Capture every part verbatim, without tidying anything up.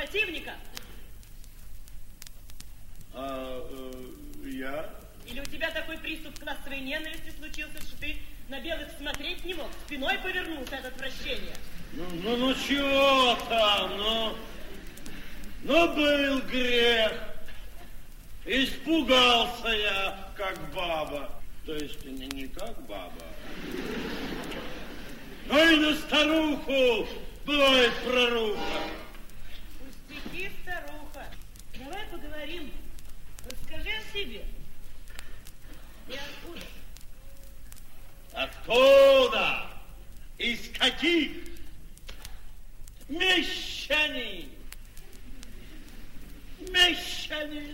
противника? А, э, я? Или у тебя такой приступ классовой ненависти случился, что ты на белых смотреть не мог, спиной повернулся от отвращения? Ну, ну, ну чего там, ну, ну был грех. Испугался я, как баба. То есть не, не как баба. Ну и на старуху бывает проруха. Пустяки, старуха. Давай поговорим. Расскажи о себе. И откуда? Откуда? Из каких? Мещанин. Мещанин.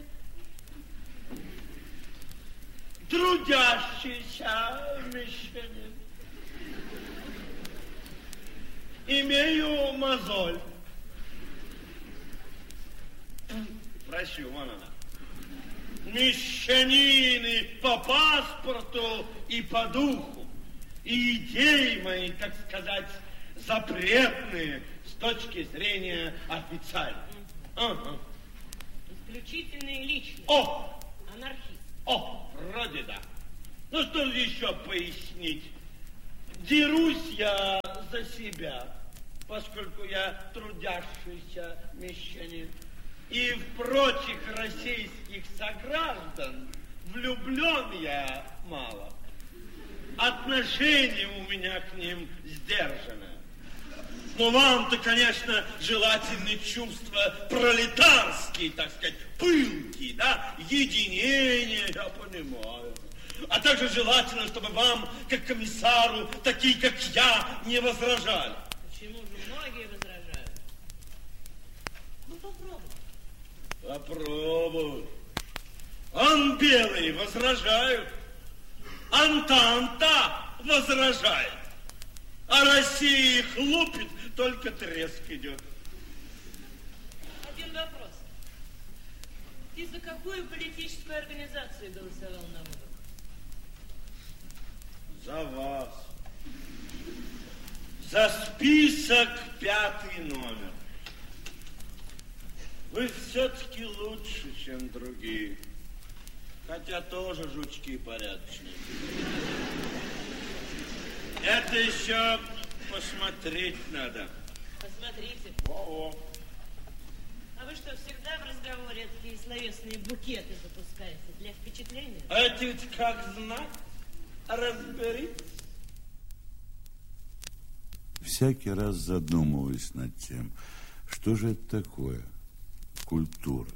Трудящийся мещанин. Имею мозоль. Прощу, вон она. Мещанины по паспорту и по духу. И идеи мои, так сказать, запретные с точки зрения официальной. Ага. Исключительные личности. О! Анархист. О, вроде да. Ну что же еще пояснить? Дерусь я за себя, поскольку я трудящийся мещанин. И в прочих российских сограждан влюблен я мало. Отношение у меня к ним сдержанное. Но вам-то, конечно, желательны чувства пролетарские, так сказать, пылкие, да, единение, я понимаю. А также желательно, чтобы вам, как комиссару, такие, как я, не возражали. Почему же многие возражают? Ну, попробуй. Попробуй. Он белый возражают. Антанта возражает. А Россия их лупит, только треск идет. Один вопрос. Ты за какую политическую организацию голосовал на выборах? За вас. За список пятый номер. Вы все-таки лучше, чем другие. Хотя тоже жучки порядочные. Это еще посмотреть надо. Посмотрите. О-о. А вы что, всегда в разговоре такие словесные букеты запускаете для впечатления? А это ведь как знак? Разберитесь. Всякий раз задумываюсь над тем, что же это такое культура.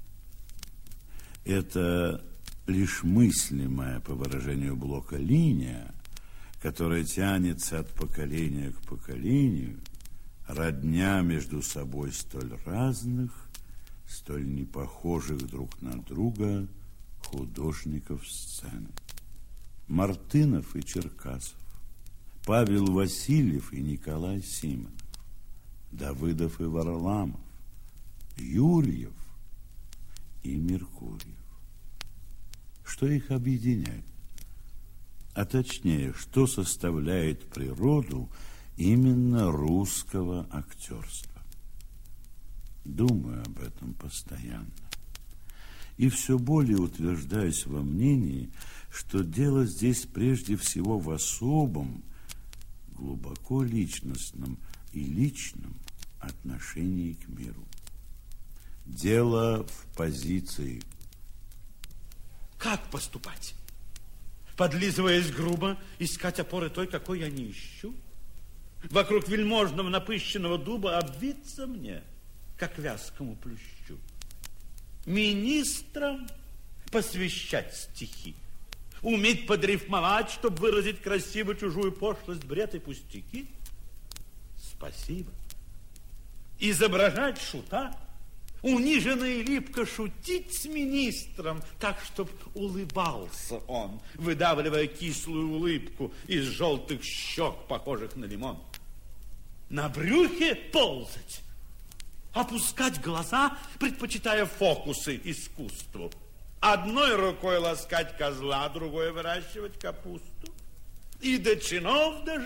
Это лишь мыслимая, по выражению Блока, линия, которая тянется от поколения к поколению, родня между собой столь разных, столь непохожих друг на друга художников сцены. Мартынов и Черкасов, Павел Васильев и Николай Симонов, Давыдов и Варламов, Юрьев и Меркурьев. Что их объединяет? А точнее, что составляет природу именно русского актерства? Думаю об этом постоянно. И все более утверждаюсь во мнении, что дело здесь прежде всего в особом, глубоко личностном и личном отношении к миру. Дело в позиции. Как поступать? Подлизываясь грубо, искать опоры той, какой я не ищу? Вокруг вельможного напыщенного дуба обвиться мне, как вязкому плющу? Министрам посвящать стихи, уметь подрифмовать, чтобы выразить красиво чужую пошлость, бред и пустяки? Спасибо. Изображать шута, униженно и липко шутить с министром, так, чтоб улыбался он, выдавливая кислую улыбку из желтых щек, похожих на лимон. На брюхе ползать, опускать глаза, предпочитая фокусы искусству. Одной рукой ласкать козла, другой выращивать капусту. И до чинов дожив,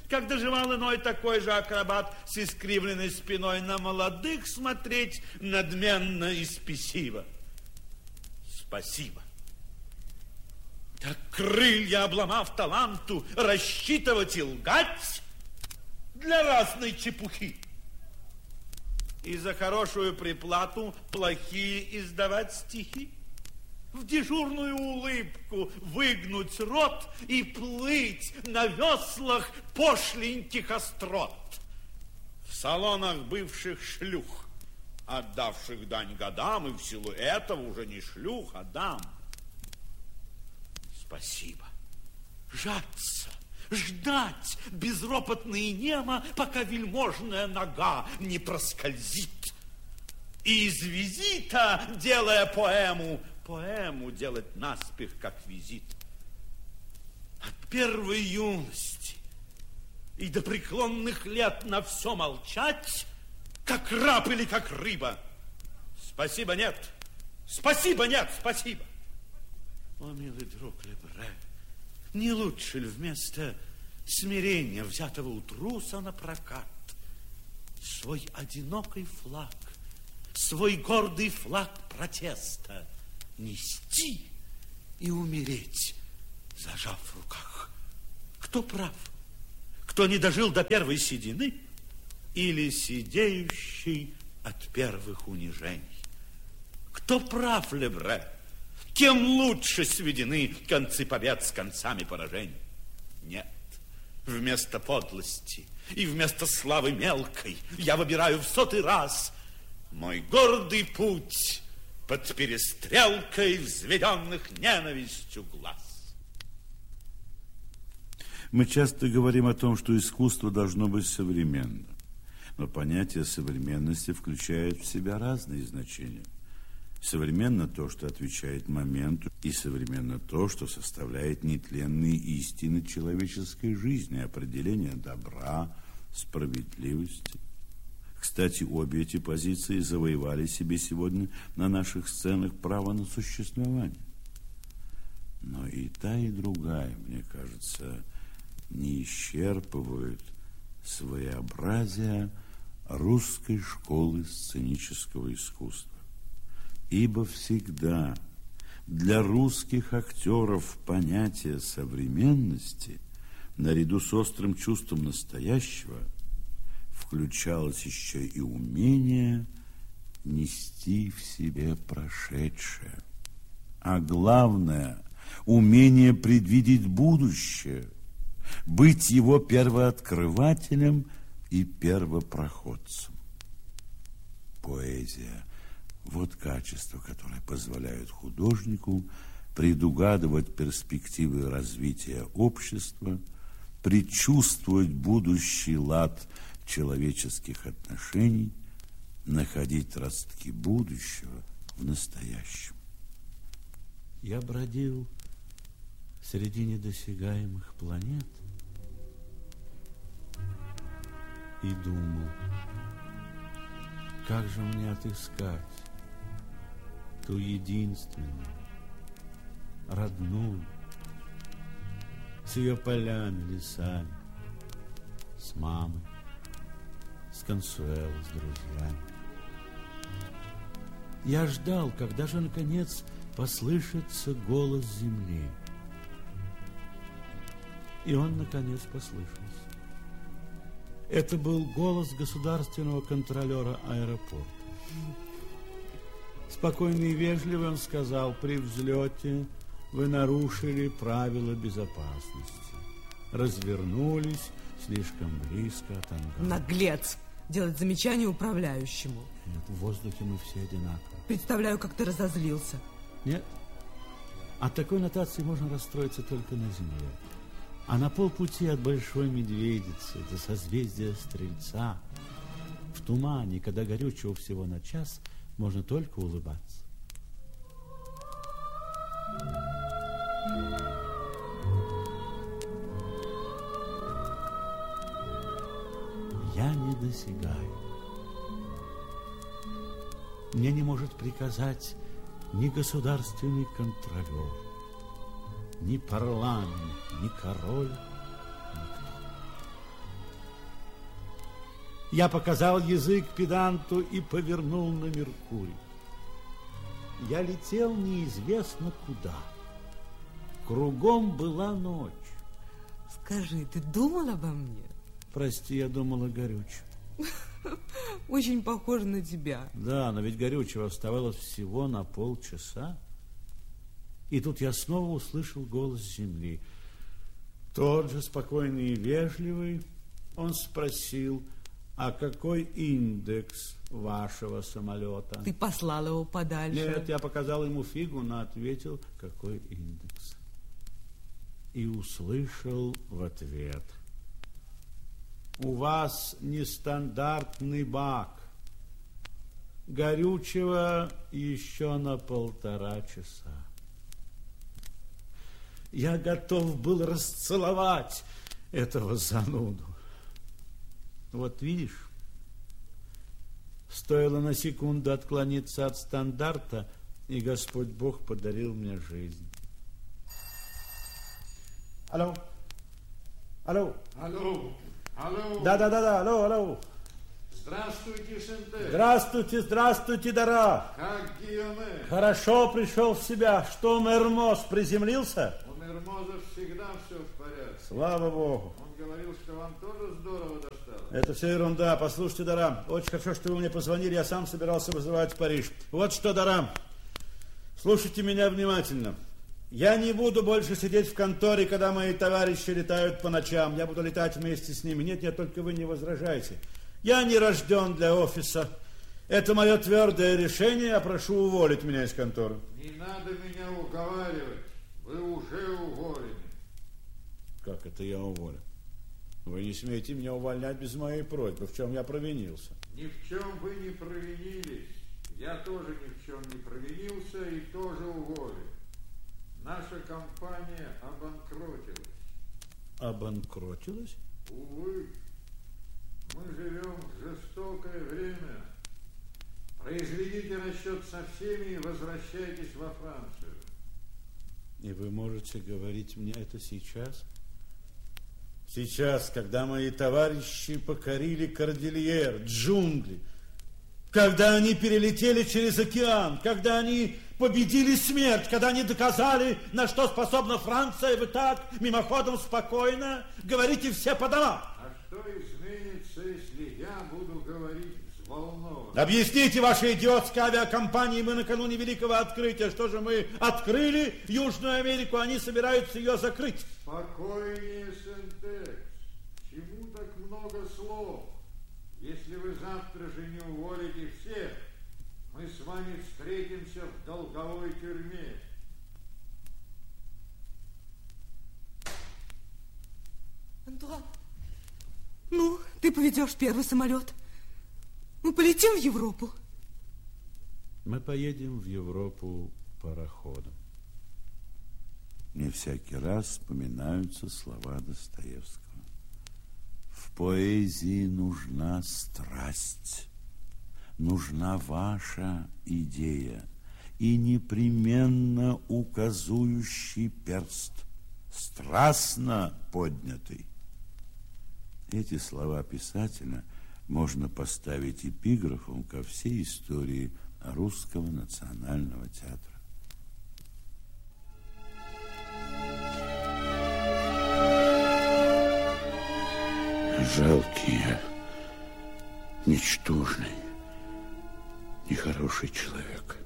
как доживал иной такой же акробат с искривленной спиной, на молодых смотреть надменно и спесиво. Спасибо. Так крылья обломав таланту, рассчитывать и лгать для разной чепухи. И за хорошую приплату плохие издавать стихи. В дежурную улыбку выгнуть рот и плыть на веслах пошленьких острот. В салонах бывших шлюх, отдавших дань годам, и в силу этого уже не шлюх, а дам. Спасибо. Жаться, ждать безропотно и немо, пока вельможная нога не проскользит. И из визита, делая поэму, поэму делать наспех, как визит. От первой юности и до преклонных лет на все молчать, как раб или как рыба. Спасибо, нет. Спасибо, нет, спасибо. О, милый друг Лебре, не лучше ли вместо смирения, взятого у труса на прокат, свой одинокий флаг, свой гордый флаг протеста нести и умереть, зажав в руках? Кто прав? Кто не дожил до первой седины или сидеющий от первых унижений? Кто прав, Лебре? Кем лучше сведены концы побед с концами поражений? Нет, вместо подлости и вместо славы мелкой я выбираю в сотый раз мой гордый путь под перестрелкой взведенных ненавистью глаз. Мы часто говорим о том, что искусство должно быть современно, но понятие современности включает в себя разные значения. Современно то, что отвечает моменту, и современно то, что составляет нетленные истины человеческой жизни, определение добра, справедливости. Кстати, обе эти позиции завоевали себе сегодня на наших сценах право на существование. Но и та, и другая, мне кажется, не исчерпывают своеобразия русской школы сценического искусства. Ибо всегда для русских актеров понятие современности, наряду с острым чувством настоящего, включалось еще и умение нести в себе прошедшее. А главное, умение предвидеть будущее, быть его первооткрывателем и первопроходцем. Поэзия – вот качества, которые позволяют художнику предугадывать перспективы развития общества, предчувствовать будущий лад человеческих отношений, находить ростки будущего в настоящем. Я бродил среди недосягаемых планет и думал, как же мне отыскать ту единственную, родную, с ее полями, лесами, с мамой, с Консуэло, с друзьями. Я ждал, когда же, наконец, послышится голос земли. И он, наконец, послышался. Это был голос государственного контролера аэропорта. Спокойный и вежливый он сказал: при взлете вы нарушили правила безопасности. Развернулись слишком близко от ангара. Наглец! Делать замечание управляющему. Нет, в воздухе мы все одинаковы. Представляю, как ты разозлился. Нет, от такой нотации можно расстроиться только на земле. А на полпути от Большой Медведицы до созвездия Стрельца, в тумане, когда горючего всего на час, можно только улыбаться. Я не досягаю. Мне не может приказать ни государственный контролер, ни парламент, ни король, никто. Я показал язык педанту и повернул на Меркурий. Я летел неизвестно куда. Кругом была ночь. Скажи, ты думал обо мне? Прости, я думал о Горючем. Очень похоже на тебя. Да, но ведь Горючего оставалось всего на полчаса. И тут я снова услышал голос земли. Тот же спокойный и вежливый. Он спросил: а какой индекс вашего самолета? Ты послал его подальше. Нет, я показал ему фигу, но ответил, какой индекс. И услышал в ответ: у вас нестандартный бак. Горючего еще на полтора часа. Я готов был расцеловать этого зануду. Вот видишь, стоило на секунду отклониться от стандарта, и Господь Бог подарил мне жизнь. Алло? Алло? Алло? Алло? Да-да-да, алло, алло. Здравствуйте, Сентек. Здравствуйте, здравствуйте, Дара. Как Гийоме? Хорошо пришел в себя. Что, Мермоз приземлился? У Мермоза всегда все в порядке. Слава Богу. Он говорил, что вам тоже здорово досталось. Это все ерунда. Послушайте, Дара, очень хорошо, что вы мне позвонили. Я сам собирался вызывать в Париж. Вот что, Дара, слушайте меня внимательно. Я не буду больше сидеть в конторе, когда мои товарищи летают по ночам. Я буду летать вместе с ними. Нет, нет, только вы не возражайте. Я не рожден для офиса. Это мое твердое решение. Я прошу уволить меня из конторы. Не надо меня уговаривать. Вы уже уволены. Как это я уволен? Вы не смеете меня увольнять без моей просьбы. В чем я провинился? Ни в чем вы не провинились. Я тоже ни в чем не провинился и тоже уволен. Наша компания обанкротилась. Обанкротилась? Увы. Мы живем в жестокое время. Произведите расчет со всеми и возвращайтесь во Францию. И вы можете говорить мне это сейчас? Сейчас, когда мои товарищи покорили Кордильер, джунгли, когда они перелетели через океан, когда они победили смерть, когда они доказали, на что способна Франция, вы так, мимоходом, спокойно говорите все по домам. А что изменится, если я буду говорить взволнованно? Объясните вашей идиотской авиакомпании, мы накануне великого открытия. Что же мы открыли Южную Америку, они собираются ее закрыть. Спокойнее, Сентекс. Чему так много слов? Если вы завтра же не уволите всех, мы с вами встретимся в долговой тюрьме. Антуан, ну, ты поведешь первый самолет. Мы полетим в Европу. Мы поедем в Европу пароходом. Мне всякий раз вспоминаются слова Достоевского. В поэзии нужна страсть, нужна ваша идея и непременно указующий перст, страстно поднятый. Эти слова писателя можно поставить эпиграфом ко всей истории Русского национального театра. Жалкий я, ничтожный, нехороший человек.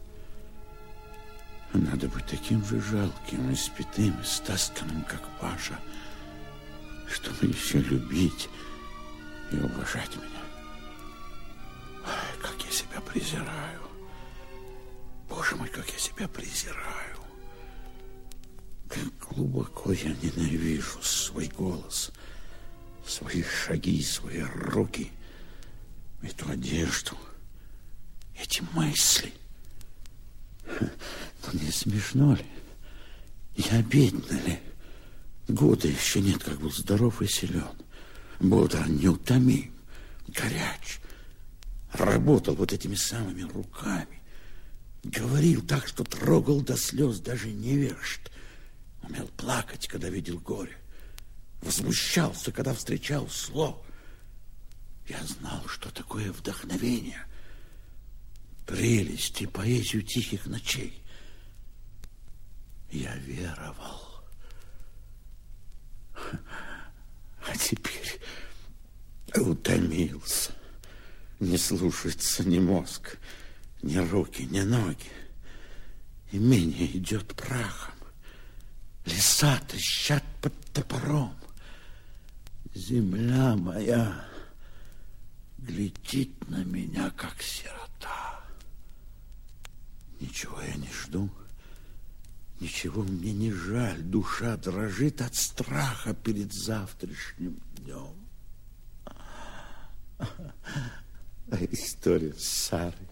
Надо быть таким же жалким, испитым, стасканным, как Паша, чтобы еще любить и уважать меня. Ай, как я себя презираю. Боже мой, как я себя презираю. Как глубоко я ненавижу свой голос, свои шаги, свои руки, эту одежду, эти мысли. Ну, не смешно ли? Не обидно ли? Года еще нет, как был здоров и силен, бодр, неутомим, горяч. Работал вот этими самыми руками, говорил так, что трогал до слез даже невежд. Умел плакать, когда видел горе. Возмущался, когда встречал зло. Я знал, что такое вдохновение, прелесть и поэзию тихих ночей. Я веровал. А теперь утомился. Не слушается ни мозг, ни руки, ни ноги. Имение идет прахом. Леса трещат под топором. Земля моя глядит на меня, как сирота. Ничего я не жду. Ничего мне не жаль, душа дрожит от страха перед завтрашним днем. А история с Сарой.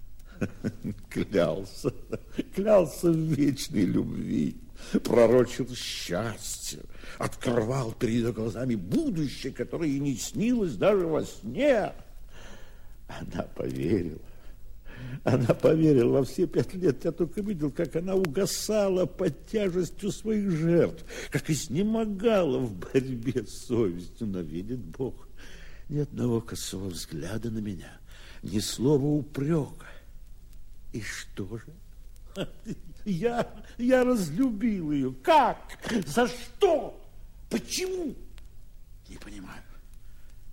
Клялся, клялся в вечной любви, пророчил счастье, открывал перед ее глазами будущее, которое ей не снилось даже во сне. Она поверила. Она поверила. Во все пять лет я только видел, как она угасала под тяжестью своих жертв, как изнемогала в борьбе с совестью. Но видит Бог, ни одного косого взгляда на меня, ни слова упрека. И что же? Я, я разлюбил ее. Как? За что? Почему? Не понимаю.